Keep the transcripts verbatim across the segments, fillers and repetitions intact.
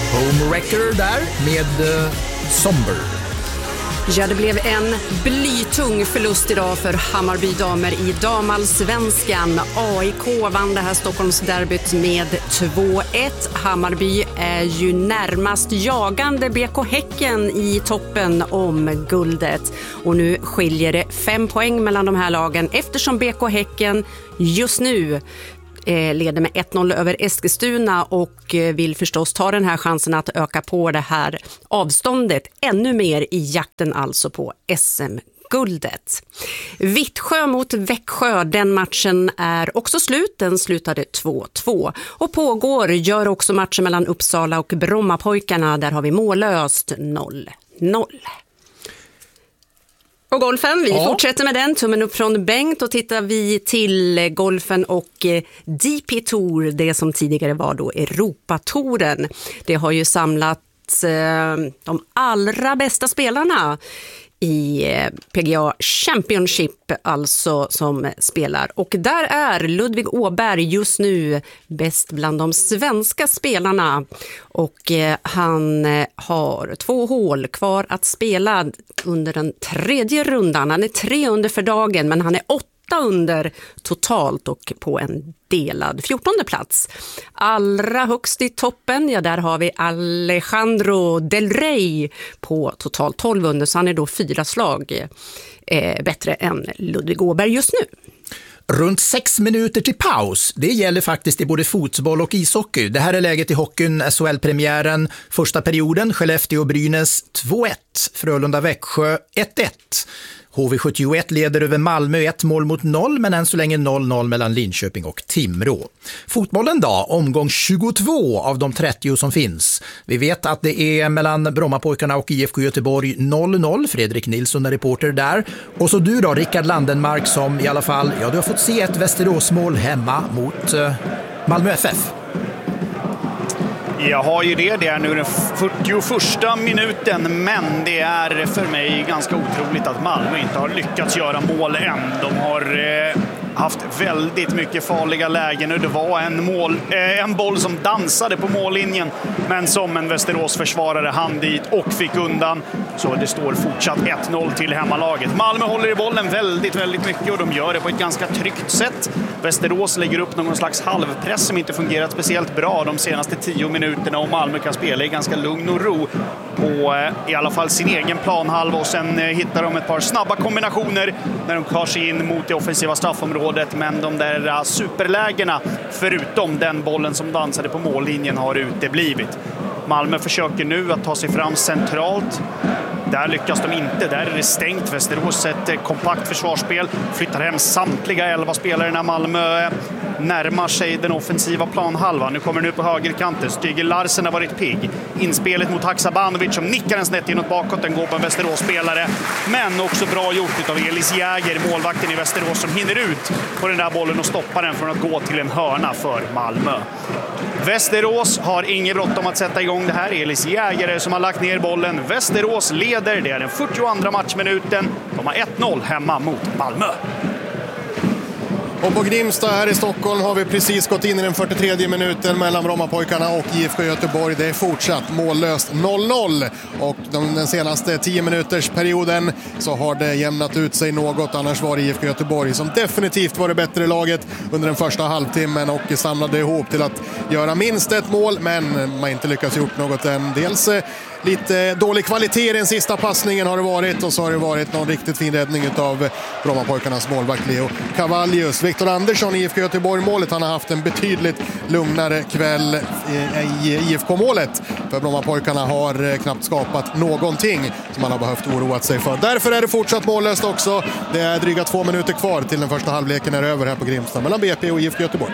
Homewrecker där med uh, Somber. Ja, det blev en blytung förlust idag för Hammarby damer i damallsvenskan. A I K vann det här Stockholmsderbyt med två ett. Hammarby är ju närmast jagande B K Häcken i toppen om guldet. Och nu skiljer det fem poäng mellan de här lagen eftersom B K Häcken just nu leder med ett noll över Eskilstuna och vill förstås ta den här chansen att öka på det här avståndet ännu mer i jakten alltså på S M-guldet. Vittsjö mot Växjö, den matchen är också slut. Den slutade två två och pågår gör också matchen mellan Uppsala och Brommapojkarna. Där har vi mållöst noll noll. Och golfen, vi ja. fortsätter med den. Tummen upp från Bengt och tittar vi till golfen och D P Tour, det som tidigare var då Europatouren. Det har ju samlat eh, de allra bästa spelarna i P G A Championship alltså som spelar. Och där är Ludvig Åberg just nu bäst bland de svenska spelarna. Och eh, han eh, har två hål kvar att spela under den tredje rundan. Han är tre under för dagen men han är åtta under totalt och på en delad fjortonde plats. Allra högst i toppen, ja där har vi Alejandro Del Rey på totalt tolv under, så han är då fyra slag eh, bättre än Ludvig Åberg just nu. Runt sex minuter till paus. Det gäller faktiskt i både fotboll och ishockey. Det här är läget i hockeyn, S H L-premiären. Första perioden, Skellefteå och Brynäs två ett, Frölunda-Växjö ett ett. H V sjuttioett leder över Malmö ett mål mot noll, men än så länge noll noll mellan Linköping och Timrå. Fotbollen då, omgång tjugotvå av de trettio som finns. Vi vet att det är mellan Brommapojkarna och I F K Göteborg noll noll. Fredrik Nilsson är reporter där. Och så du då, Rickard Landenmark, som i alla fall, ja du har fått se ett Västeråsmål hemma mot uh, Malmö F F. Jag har ju det, det är nu den fyrtioförsta minuten, men det är för mig ganska otroligt att Malmö inte har lyckats göra mål än. De har eh, haft väldigt mycket farliga lägen och det var en, mål, eh, en boll som dansade på mållinjen, men som en Västerås försvarare hann dit och fick undan. Så det står fortsatt ett noll till hemmalaget. Malmö håller i bollen väldigt, väldigt mycket och de gör det på ett ganska tryggt sätt. Västerås lägger upp någon slags halvpress som inte fungerat speciellt bra de senaste tio minuterna och Malmö kan spela i ganska lugn och ro på eh, i alla fall sin egen planhalva och sen eh, hittar de ett par snabba kombinationer när de tar sig in mot det offensiva straffområdet, men de där uh, superlägena förutom den bollen som dansade på mållinjen har uteblivit. Malmö försöker nu att ta sig fram centralt. Där lyckas de inte. Där är det stängt. Västerås ett kompakt försvarsspel. Flyttar hem samtliga elva spelare när Malmö närmar sig den offensiva planhalvan. Nu kommer nu på högerkanten. Stig Larsen har varit pigg. Inspelet mot Haksabanovic som nickar en snett inåt bakåt. Den går på en Västerås-spelare. Men också bra gjort av Elis Jäger, målvakten i Västerås, som hinner ut på den där bollen och stoppar den från att gå till en hörna för Malmö. Västerås har ingen bråttom att sätta igång det här. Elis Jägare som har lagt ner bollen. Västerås leder. Det är den fyrtioandra matchminuten. De har ett noll hemma mot Malmö. Och på Grimsta här i Stockholm har vi precis gått in i den fyrtiotredje minuten mellan Brommapojkarna och I F K Göteborg. Det är fortsatt mållöst noll noll. Och den senaste tio minuters perioden så har det jämnat ut sig något. Annars var det I F K Göteborg som definitivt var det bättre laget under den första halvtimmen och samlade ihop till att göra minst ett mål. Men man inte lyckats gjort något än. Dels lite dålig kvalitet i den sista passningen har det varit, och så har det varit någon riktigt fin räddning av Brommapojkarnas målvakt Leo Cavallius. Viktor Andersson i I F K Göteborg-målet, han har haft en betydligt lugnare kväll i I F K-målet. För Brommapojkarna har knappt skapat någonting som man har behövt oroa sig för. Därför är det fortsatt mållöst också. Det är dryga två minuter kvar till den första halvleken är över här på Grimsta mellan B P och I F K Göteborg.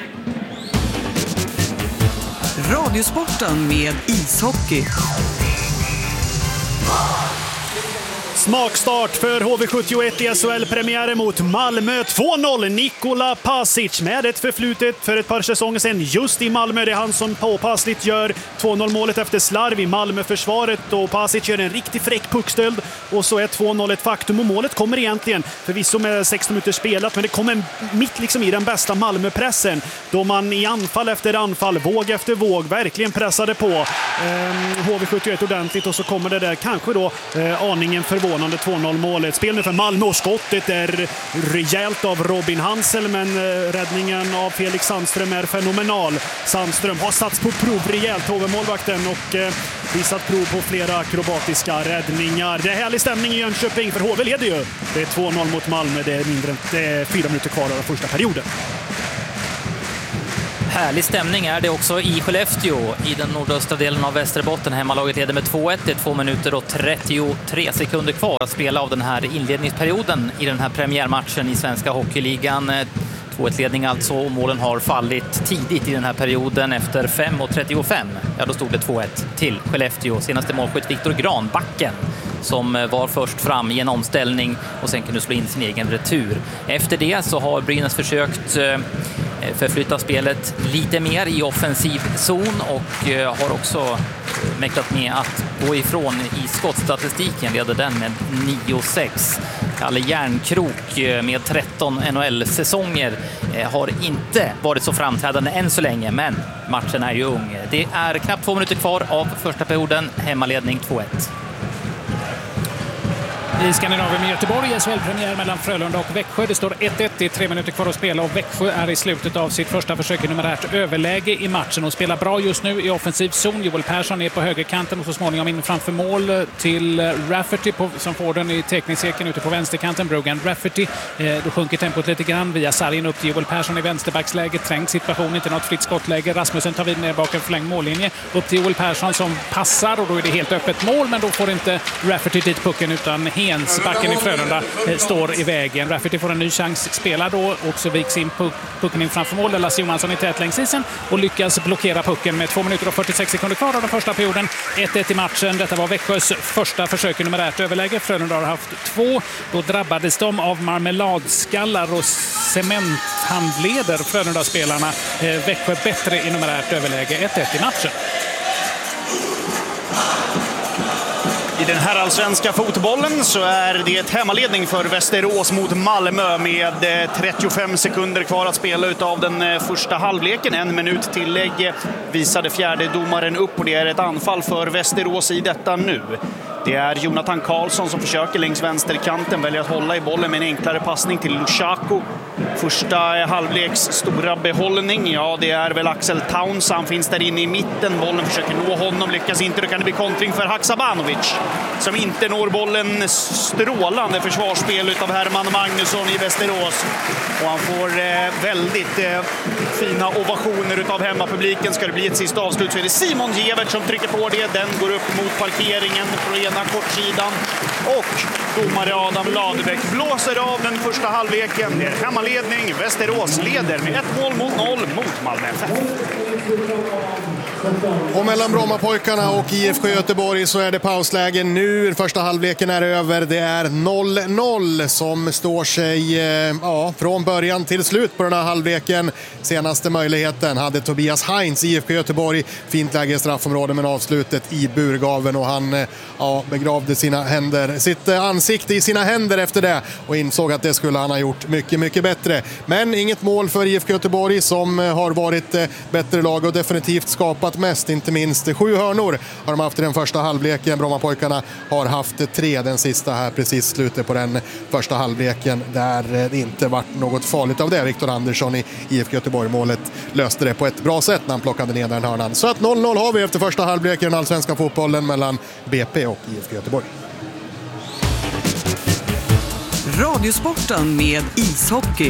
Radiosporten med ishockey. Smakstart för H V sjuttioett i S H L-premiären mot Malmö. två noll, Nikola Pasic med ett förflutet för ett par säsonger sedan just i Malmö. Det är han som påpassligt gör två noll målet efter slarv i Malmö-försvaret, och Pasic gör en riktig fräck puckstöld, och så är två noll ett faktum, och målet kommer egentligen förvisso med sexton minuter spelat, men det kommer mitt liksom i den bästa Malmö-pressen, då man i anfall efter anfall, våg efter våg verkligen pressade på eh, H V sjuttioett ordentligt, och så kommer det där kanske då eh, aningen förvånande två noll målet. Spel nu för Malmö, och skottet är rejält av Robin Hansel, men eh, räddningen av Felix Sandström är fenomenal. Sandström har satts på prov rejält, H V-målvakten, och eh, visat prov på flera akrobatiska räddningar. Det är härlig stämning i Jönköping, för H V leder ju. Det är två noll mot Malmö, det är mindre än det är fyra minuter kvar av första perioden. Härlig stämning är det också i Skellefteå i den nordöstra delen av Västerbotten. Hemmalaget leder med två ett. Det är två minuter och trettiotre sekunder kvar att spela av den här inledningsperioden i den här premiärmatchen i Svenska Hockeyligan. två ett-ledning alltså, och målen har fallit tidigt i den här perioden efter fem och trettiofem. Ja, då stod det två ett till Skellefteå. Senaste målskytt Viktor Granbacken som var först fram i en omställning och sen kunde slå in sin egen retur. Efter det så har Brynäs försökt förflytta spelet lite mer i offensiv zon och har också mäktat med att gå ifrån i skottstatistiken, leder den med nio sex. Kalle Järnkrok med tretton N H L-säsonger har inte varit så framträdande än så länge, men matchen är ju ung. Det är knappt två minuter kvar av första perioden, hemmaledning två ett. I Skandinavien med Göteborg, S H L-premiär mellan Frölunda och Växjö. Det står ett ett, det är tre minuter kvar att spela, och Växjö är i slutet av sitt första försök i numerärt överläge i matchen och spelar bra just nu i offensiv zon. Joel Persson är på högerkanten och så småningom in framför mål till Rafferty på, som får den i teckningscirkeln ute på vänsterkanten. Brogan Rafferty, eh, då sjunker tempot lite grann via sargen upp till Joel Persson i vänsterbacksläge. Trängt situation, inte något fritt skottläge. Rasmussen tar vid ner bakom förlängd mållinje. Upp till Joel Persson som passar, och då är det helt öppet mål, men då får inte Rafferty dit pucken, utan Hens, backen i Frölunda, eh, står i vägen. Rafferty får en ny chans spela då, och så viks in puck, pucken in framför mål. Lasse Johansson i tät längs isen och lyckas blockera pucken med två minuter och fyrtiosex sekunder kvar av den första perioden. ett ett i matchen. Detta var Växjös första försök i numerärt överläge. Frölunda har haft två. Då drabbades de av marmeladskallar och cementhandleder, Frölunda-spelarna. Eh, Växjö bättre i numerärt överläge. ett ett i matchen. I den här allsvenska fotbollen så är det ett hemmaledning för Västerås mot Malmö med trettiofem sekunder kvar att spela utav den första halvleken. En minut tillägg visade fjärde domaren upp, och det är ett anfall för Västerås i detta nu. Det är Jonathan Karlsson som försöker längs vänsterkanten, väljer att hålla i bollen med en enklare passning till Lushaku. Första halvleks stora behållning, ja det är väl Axel Towns, han finns där inne i mitten, bollen försöker nå honom, lyckas inte, då kan det bli kontring för Haksabanovic som inte når bollen. Strålande försvarsspel utav Herman Magnusson i Västerås, och han får eh, väldigt eh, fina ovationer utav hemmapubliken. Ska det bli ett sista avslut så är det Simon Gevert som trycker på det, den går upp mot parkeringen på ena kortsidan, och domare Adam Ladebäck blåser av den första halvleken. Det är hemmaledning, Västerås leder med ett mål mot noll mot Malmö F F. Och mellan Brommapojkarna och I F K Göteborg så är det pausläge nu. Första halvleken är över. Det är noll noll som står sig ja, från början till slut på den här halvleken. Senaste möjligheten hade Tobias Heinz i I F K Göteborg. Fint läge i straffområdet, men avslutet i burgaven, och han ja, begravde sina händer, sitt ansikte i sina händer efter det och insåg att det skulle han ha gjort mycket, mycket bättre. Men inget mål för I F K Göteborg som har varit bättre lag och definitivt skapat mest, inte minst sju hörnor har de haft i den första halvleken. Brommapojkarna har haft tre, den sista här precis slutet på den första halvleken där det inte varit något farligt av det. Viktor Andersson i I F K Göteborg-målet löste det på ett bra sätt när han plockade ner den hörnan. Så att noll noll har vi efter första halvleken i den allsvenska fotbollen mellan B P och I F K Göteborg. Radiosporten med ishockey.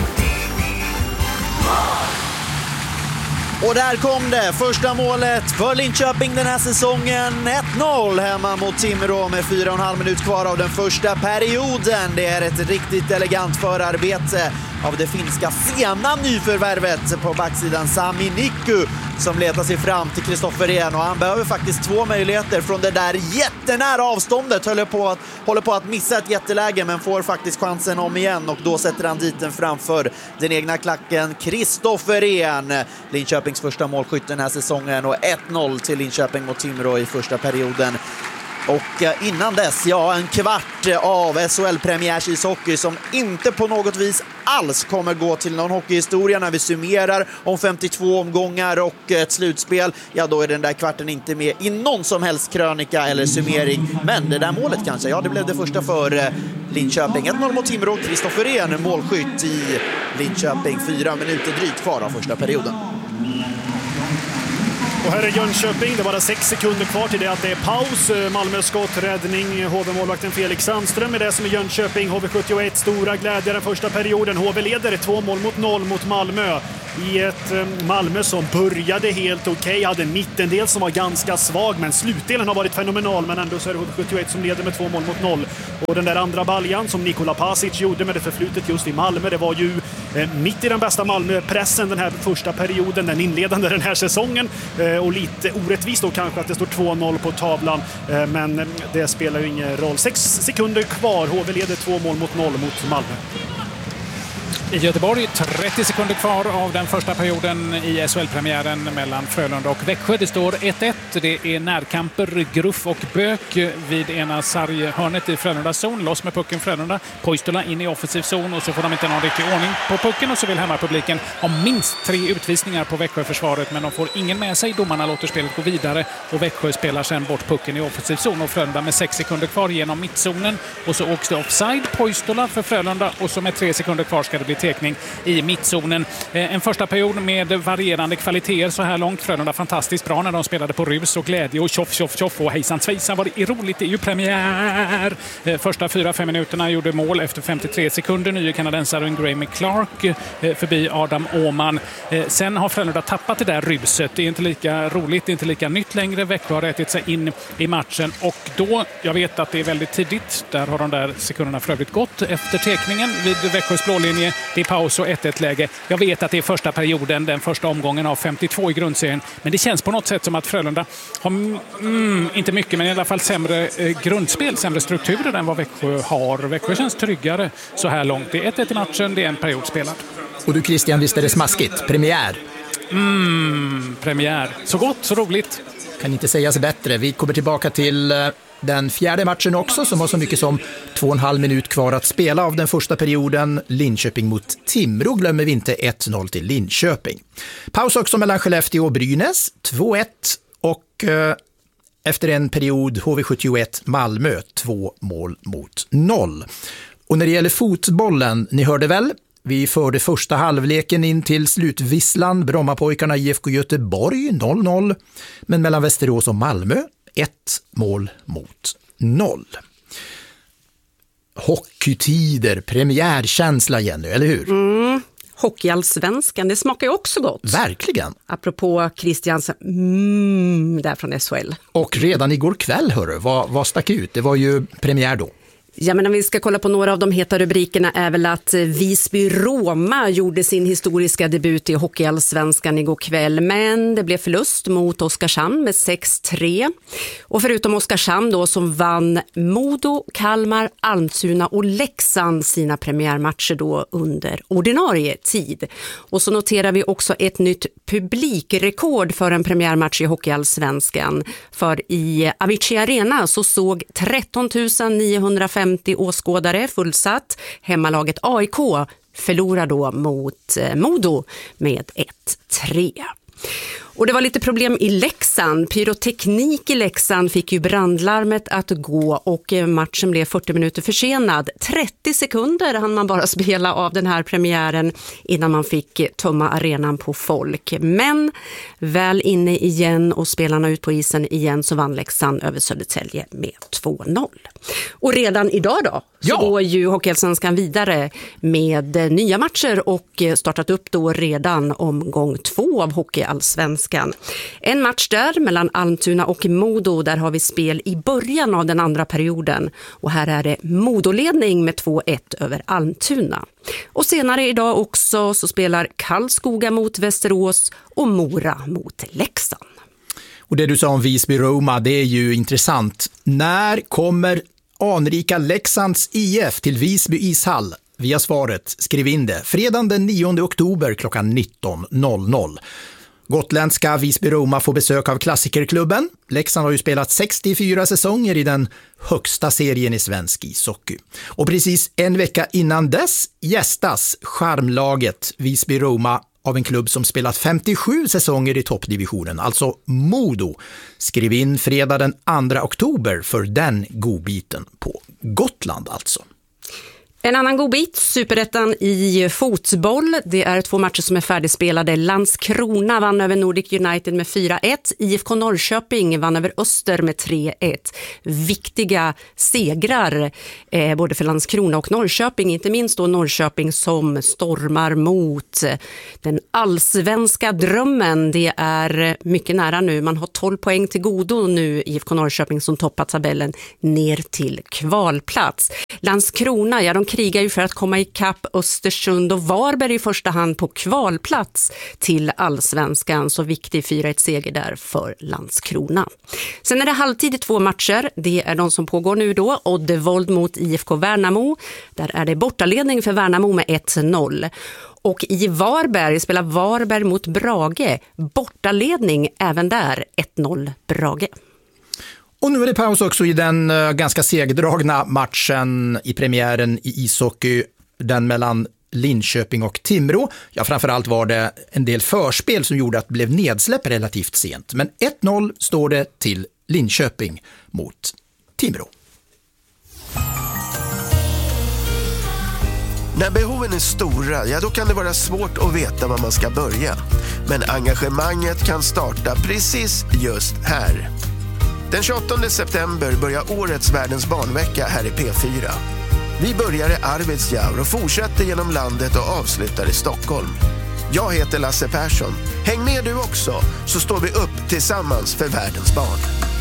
Och där kom det, första målet för Linköping den här säsongen. ett noll hemma mot Timrå med fyra och en halv minut kvar av den första perioden. Det är ett riktigt elegant förarbete av det finska sena nyförvärvet på backsidan Sami Nikku som letar sig fram till Kristofferén, och han behöver faktiskt två möjligheter från det där jättenära avståndet. Håller på att, håller på att missa ett jätteläge men får faktiskt chansen om igen, och då sätter han dit den framför den egna klacken Kristofferén. Linköpings första målskytt den här säsongen, och ett noll till Linköping mot Timrå i första perioden. Och innan dess, ja, en kvart av S H L-premiärs ishockey som inte på något vis alls kommer gå till någon hockeyhistoria. När vi summerar om femtiotvå omgångar och ett slutspel, ja då är den där kvarten inte med i någon som helst krönika eller summering. Men det där målet kanske, ja det blev det första för Linköping. ett noll mot Timrå, Kristofferén målskytt i Linköping. Fyra minuter drygt kvar av första perioden. Och här är Jönköping, det var bara sex sekunder kvar till det att det är paus. Malmö skott, räddning, H V-målvakten Felix Sandström är det som är Jönköping. H V sjuttioett, stora glädje den första perioden. H V leder två mål mot noll mot Malmö. I ett Malmö som började helt okej, okay. Hade en mittendel som var ganska svag, men slutdelen har varit fenomenal. Men ändå så är det H V sjuttioett som leder med två mål mot noll. Och den där andra baljan som Nikola Pasic gjorde med det förflutet just i Malmö, det var ju eh, mitt i den bästa Malmö-pressen den här första perioden, den inledande den här säsongen. Eh, och lite orättvist då kanske att det står två noll på tavlan, eh, men det spelar ju ingen roll. Sex sekunder kvar, H V leder två mål mot noll mot Malmö. I Göteborg, trettio sekunder kvar av den första perioden i S H L-premiären mellan Frölunda och Växjö. Det står ett ett. Det är närkamper, Gruff och Bök vid ena sarghörnet i Frölundas zon. Loss med pucken Frölunda. Poistola in i offensiv zon, och så får de inte någon riktig ordning på pucken, och så vill hemmapubliken ha minst tre utvisningar på Växjö-försvaret, men de får ingen med sig. Domarna låter spelet gå vidare, och Växjö spelar sen bort pucken i offensiv zon, och Frölunda med sex sekunder kvar genom mittzonen, och så åks det offside. Poistola för Frölunda, och så med tre sekunder kvar ska det bli tekning i mittzonen. En första period med varierande kvaliteter så här långt. Frölunda fantastiskt bra när de spelade på rus och glädje och tjoff, tjoff, tjoff och hejsan svejsan. Var det roligt, det är ju premiär. Första fyra fem minuterna gjorde mål efter femtiotre sekunder. Nye kanadensaren Graeme Clark förbi Adam Åhman. Sen har Frölunda tappat det där ruset. Det är inte lika roligt, det är inte lika nytt längre. Växjö har rättat sig in i matchen, och då, jag vet att det är väldigt tidigt, där har de där sekunderna för övrigt gått efter tekningen vid Växjös blålinje. Det är paus och ett ett läge. Jag vet att det är första perioden, den första omgången av femtiotvå i grundserien, men det känns på något sätt som att Frölunda har, mm, inte mycket, men i alla fall sämre eh, grundspel, sämre strukturer än vad Växjö har. Växjö känns tryggare så här långt. Det är ett ett i matchen, det är en period spelad. Och du Christian, visst är det smaskigt? Premiär? Mm, premiär. Så gott, så roligt. Kan inte sägas bättre. Vi kommer tillbaka till den fjärde matchen också, som har så mycket som två och en halv minut kvar att spela av den första perioden. Linköping mot Timrå, glömmer vi inte, ett noll till Linköping. Paus också mellan Skellefteå och Brynäs, två ett, och eh, efter en period H V sjuttioett Malmö, två mål mot noll. Och när det gäller fotbollen, ni hörde väl? Vi förde första halvleken in till slutvisslan. Brommapojkarna I F K Göteborg noll noll, men mellan Västerås och Malmö ett mål mot noll. Hockeytider, premiärkänsla igen, eller hur? Mm. Hockeyallsvenskan, det smakar ju också gott. Verkligen. Apropå Christians mm, där från S H L. Och redan igår kväll, hörru, vad, vad stack ut? Det var ju premiär då. Ja, men om vi ska kolla på några av de heta rubrikerna är väl att Visby-Roma gjorde sin historiska debut i Hockeyallsvenskan igår kväll, men det blev förlust mot Oskarshamn med sex tre. Och förutom Oskarshamn då, som vann Modo, Kalmar, Almtuna och Leksand sina premiärmatcher då under ordinarie tid. Och så noterar vi också ett nytt publikrekord för en premiärmatch i Hockeyallsvenskan. För i Avicii Arena så såg tretton tusen niohundrafemtio åskådare fullsatt. Hemmalaget A I K förlorar då mot Modo med ett tre. Och det var lite problem i Leksand. Pyroteknik i Leksand fick ju brandlarmet att gå, och matchen blev fyrtio minuter försenad. trettio sekunder hann man bara spela av den här premiären innan man fick tömma arenan på folk. Men väl inne igen och spelarna ut på isen igen, så vann Leksand över Södertälje med två noll. Och redan idag då så ja. går ju Hockeyallsvenskan vidare med nya matcher och startat upp då redan omgång två av Hockeyallsvenskan. Allsvenskan. En match där mellan Almtuna och Modo, där har vi spel i början av den andra perioden. Och här är det Modoledning med två ett över Almtuna. Och senare idag också så spelar Karlskoga mot Västerås och Mora mot Leksand. Och det du sa om Visby-Roma, det är ju intressant. När kommer anrika Leksands I F till Visby ishall? Via svaret, skriv in det. Fredagen den nionde oktober klockan nitton noll noll. Gotländska Visby-Roma får besök av klassikerklubben. Leksand har ju spelat sextiofyra säsonger i den högsta serien i svensk ishockey. Och precis en vecka innan dess gästas charmlaget Visby-Roma av en klubb som spelat femtiosju säsonger i toppdivisionen, alltså Modo. Skriv in fredag den andra oktober för den godbiten på Gotland alltså. En annan godbit, Superettan i fotboll. Det är två matcher som är färdigspelade. Landskrona vann över Nordic United med fyra ett. I F K Norrköping vann över Öster med tre ett. Viktiga segrar eh, både för Landskrona och Norrköping. Inte minst då Norrköping som stormar mot den allsvenska drömmen. Det är mycket nära nu. Man har tolv poäng till godo nu i F K Norrköping som toppar tabellen ner till kvalplats. Landskrona, ja, de krigar ju för att komma i kapp Östersund och Varberg i första hand på kvalplats till allsvenskan. Så viktig fyra ett-seger där för Landskrona. Sen är det halvtid i två matcher. Det är de som pågår nu då. Oddevold mot I F K Värnamo. Där är det bortaledning för Värnamo med ett noll. Och i Varberg spelar Varberg mot Brage. Bortaledning även där, ett noll Brage. Och nu är det paus också i den uh, ganska segdragna matchen i premiären i ishockey, den mellan Linköping och Timrå. Ja, framförallt var det en del förspel som gjorde att det blev nedsläpp relativt sent. Men ett noll står det till Linköping mot Timrå. När behoven är stora, ja då kan det vara svårt att veta var man ska börja. Men engagemanget kan starta precis just här. Den tjugoåttonde september börjar årets Världens barnvecka här i P fyra. Vi börjar i Arvidsjaur och fortsätter genom landet och avslutar i Stockholm. Jag heter Lasse Persson. Häng med du också, så står vi upp tillsammans för världens barn.